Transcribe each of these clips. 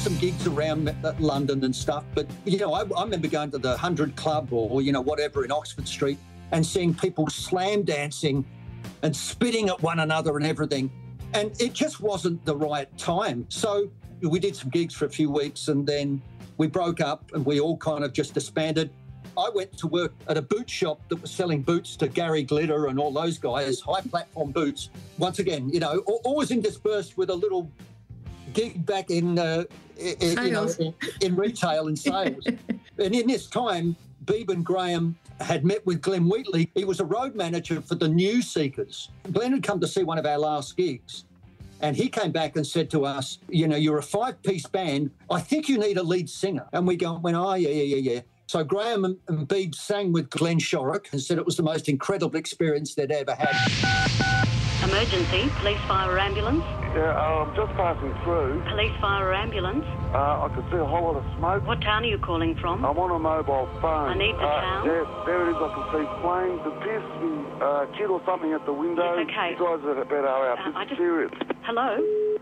some gigs around London and stuff, but, you know, I remember going to the 100 Club or, you know, whatever in Oxford Street and seeing people slam dancing and spitting at one another and everything. And it just wasn't the right time. So we did some gigs for a few weeks and then we broke up and we all kind of just disbanded. I went to work at a boot shop that was selling boots to Gary Glitter and all those guys, high platform boots. Once again, you know, always interspersed with a little gig back in retail and sales. And in this time, Beeb Graham had met with Glenn Wheatley. He was a road manager for the New Seekers. Glenn had come to see one of our last gigs. And he came back and said to us, you know, you're a 5-piece band. I think you need a lead singer. And we went, oh, yeah. So Graham and Beeb sang with Glenn Shorrock and said it was the most incredible experience they'd ever had. Emergency, police, fire or ambulance? Yeah, I'm just passing through. Police, fire or ambulance? I could see a whole lot of smoke. What town are you calling from? I'm on a mobile phone. I need the town. Yeah, there it is. I can see flames. It appears to be a kid or something at the window. Yes, okay. You guys are better out. This is serious. Hello?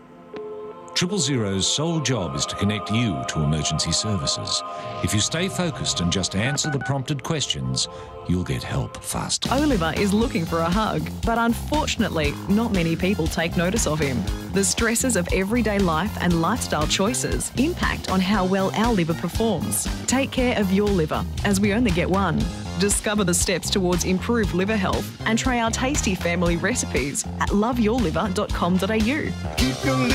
000's sole job is to connect you to emergency services. If you stay focused and just answer the prompted questions, you'll get help fast. Oliver is looking for a hug, but unfortunately, not many people take notice of him. The stresses of everyday life and lifestyle choices impact on how well our liver performs. Take care of your liver, as we only get one. Discover the steps towards improved liver health and try our tasty family recipes at loveyourliver.com.au.